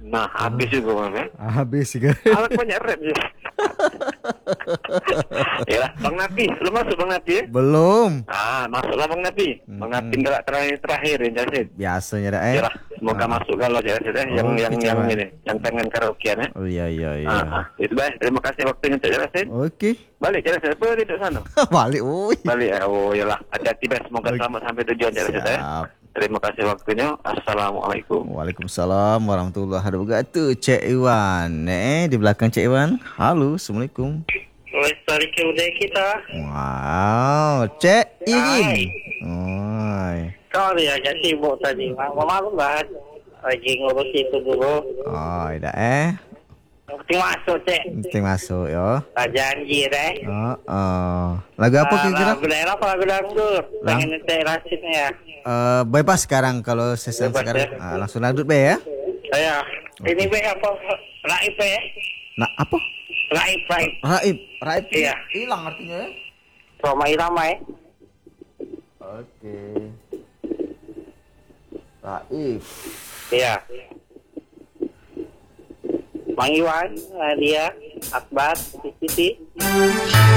Nah, habis juga Bang. Habis juga. Alat banyak rap je. Yalah, Bang Napi. Belum masuk Bang Napi ya? Belum. Masuklah Bang Napi. Bang Napi ndak terakhir ya Jasid. Biasanya dah Yalah, semoga masuk kalau Jasid yang ini, yang pengen karaokean ya. Oh iya. Itu baik. Terima kasih waktunya Cak Jasid. Okey. Balik Cak Jasid. Apa duduk sana? Balik, oi. Balik. Oh, yalah. Hati-hati bes. Semoga selamat sampai tujuan Cak Jasid ya. Siap. Terima kasih waktunya. Assalamualaikum. Waalaikumsalam warahmatullahi wabarakatuh. Cik Iwan. Di belakang Cik Iwan. Halo, Assalamualaikum. Waalaikumsalam budaya kita. Wow, Cik Irin. Oi. Kau ni agak sibuk tadi. Malam lah. Lagi ngurus itu dulu. Oi, dah Penting masuk, Cik. Penting masuk yo. Janji dah. Lagu apa kira-kira? Lagu daerah apa lagu dangdut? Pengen Cik Rashid ni ya. Bebas sekarang kalau sesi sekarang. Langsung dangdut be ya. Ya. Ini be apa? Raib be. Nah, apa? Raib. Iya. Hilang artinya ya. Roma Irama ya. Okey. Raib. Iya. Bang Iwan, dia, Akbar, Siti.